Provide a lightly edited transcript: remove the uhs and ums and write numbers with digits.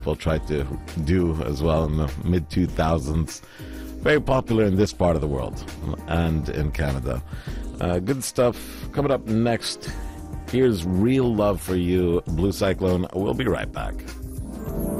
people tried to do as well in the mid-2000s. Very popular in this part of the world and in Canada. Good stuff. Coming up next, here's Real Love for You, Blue Cyclone. We'll be right back.